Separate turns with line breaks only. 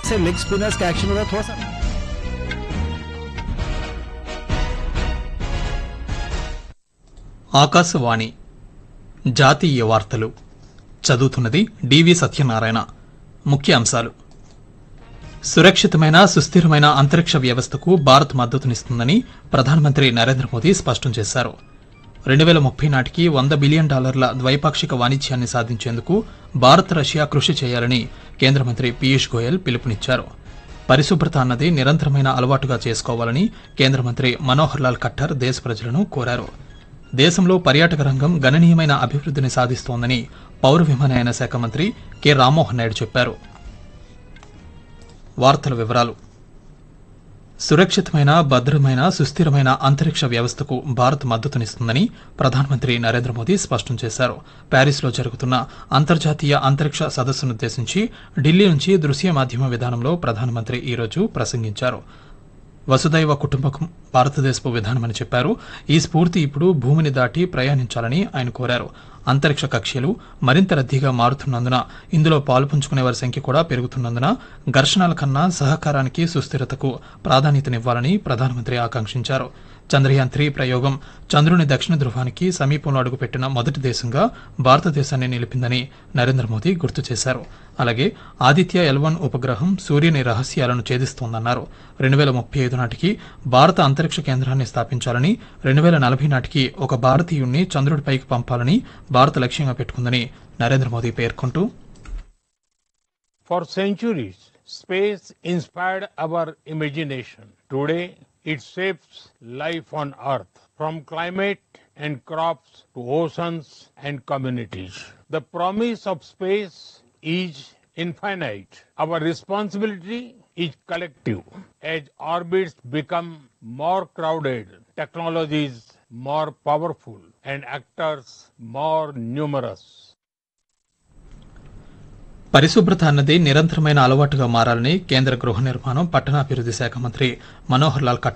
से leg spinners का action होगा थोड़ा सा।
ఆకాశవాణి జాతీయ వార్తలు చదువుతున్నది డివి సత్యనారాయణ. ముఖ్య అంశాలు: సురక్షితమైన సుస్థిరమైన అంతరిక్ష వ్యవస్థకు భారత్ మద్దతునిస్తుందని ప్రధానమంత్రి నరేంద్ర మోదీ స్పష్టం చేశారు. 2030 నాటికి $100 బిలియన్ ద్వైపాక్షిక వాణిజ్యాన్ని సాధించేందుకు భారత్ రష్యా కృషి చేయాలని కేంద్ర మంత్రి పీయూష్ గోయల్ పిలుపునిచ్చారు. పరిశుభ్రత అన్నది నిరంతరమైన అలవాటుగా చేసుకోవాలని కేంద్ర మంత్రి మనోహర్ లాల్ ఖట్టర్ దేశ ప్రజలను కోరారు. దేశంలో పర్యాటక రంగం గణనీయమైన అభివృద్ధిని సాధిస్తోందని పౌర విమానయాన శాఖ మంత్రి కె రామ్మోహన్ నాయుడు చెప్పారు. వార్తల వివరాలు: సురక్షితమైన భద్రమైన సుస్థిరమైన అంతరిక్ష వ్యవస్థకు భారత్ మద్దతునిస్తుందని ప్రధానమంత్రి నరేంద్ర మోదీ స్పష్టం చేశారు. ప్యారిస్లో జరుగుతున్న అంతర్జాతీయ అంతరిక్ష సదస్సునుద్దేశించి ఢిల్లీ నుంచి దృశ్య మాధ్యమ విధానంలో ప్రధానమంత్రి ఈరోజు ప్రసంగించారు. వసుదైవ కుటుంబకం భారతదేశపు విధానమని చెప్పారు. ఈ స్ఫూర్తి ఇప్పుడు భూమిని దాటి ప్రయాణించాలని ఆయన కోరారు. అంతరిక్ష కక్ష్యలు మరింత రద్దీగా మారుతున్నందున ఇందులో పాలుపంచుకునే వారి సంఖ్య కూడా పెరుగుతున్నందున ఘర్షణల కన్నా సహకారానికి సుస్థిరతకు ప్రాధాన్యతనివ్వాలని ప్రధానమంత్రి ఆకాంక్షించారు. చంద్రయాన్ 3 ప్రయోగం చంద్రుని దక్షిణ ధృవానికి సమీపంలో అడుగుపెట్టిన మొదటి దేశంగా భారతదేశాన్ని నిలిపిందని నరేంద్ర మోదీ గుర్తు చేశారు. అలాగే ఆదిత్య L1 ఉపగ్రహం సూర్యుని రహస్యాలను ఛేదిస్తోందన్నారు. 2035 నాటికి భారత అంతరిక్ష కేంద్రాన్ని స్థాపించాలని, 2040 నాటికి ఒక భారతీయుణ్ణి చంద్రుడిపైకి పంపాలని భారత లక్ష్యంగా పెట్టుకుందని నరేంద్ర మోదీ పేర్కొంటూ,
For centuries, space inspired our imagination. Today, it shapes life on Earth, from climate and crops to oceans and communities. The promise of space is infinite. Our responsibility is collective. As orbits become more crowded, technologies more powerful, and actors more numerous.
పరిశుభ్రత అన్నది నిరంతరమైన అలవాటుగా మారాలని కేంద్ర గృహ నిర్మాణం పట్టణాభివృద్ది శాఖ మంత్రి మనోహర్ లాల్ ఖట్టర్